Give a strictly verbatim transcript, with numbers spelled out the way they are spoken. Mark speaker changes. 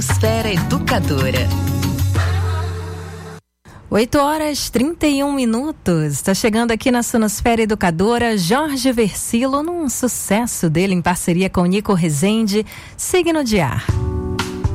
Speaker 1: Esfera Educadora.
Speaker 2: oito horas e trinta e um minutos. Está chegando aqui na Sonosfera Educadora Jorge Versilo, num sucesso dele em parceria com Nico Rezende, Signo de Ar.